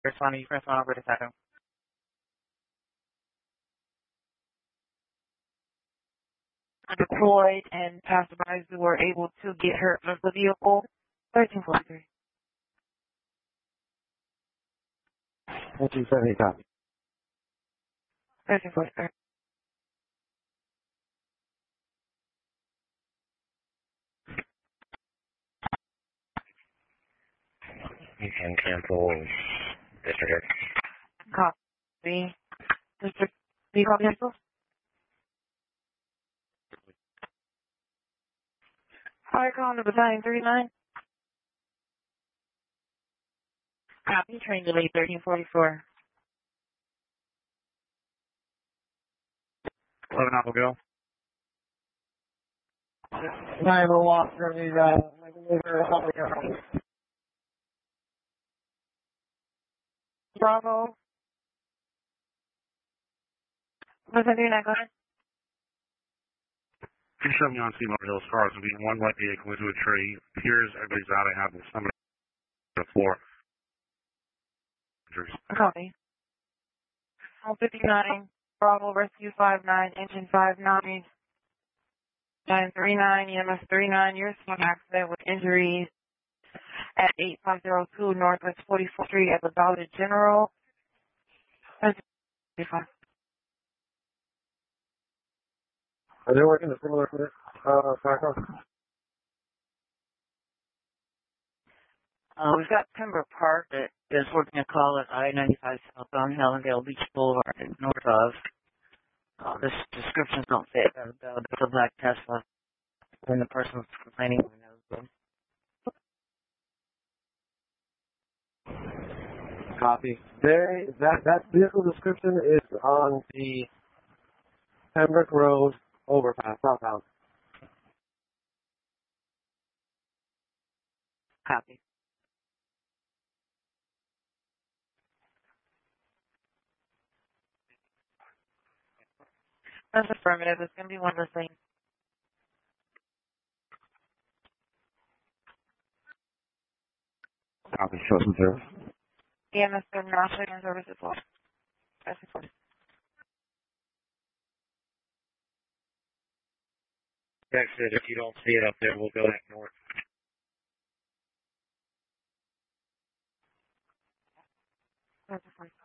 Responding, press 1 over the second. Deployed and passerbys who were able to get her out of the vehicle. 1343. 1370, copy. 1343. You can cancel district. Copy. District, do you call cancel? Fire call to battalion 39. Copy, train delay 1344. 11 Apple Go. 901 for the, Bravo. What's that doing? Go ahead. You show me on Seymour Hills cars will be one white vehicle into a tree. Appears everybody's out. I have somebody on the floor. Copy. 59. Bravo Rescue 59, engine 59. 939, EMS 39, you're in an accident with injuries at 8502 Northwest 44th Street at the Dollar General. are they working a similar background? We've got Pembroke Park that is working a call at I-95 southbound Hellendale Beach Boulevard north of. This descriptions don't fit. There's a black Tesla and the person's complaining. Copy. That vehicle description is on the Pembroke Road overpass, southbound. Copy. That's affirmative. It's going to be one of the same. Copy. Show some service. EMS and National Service as well. That's important. Exit. If you don't see it up there, we'll go back north. That's important.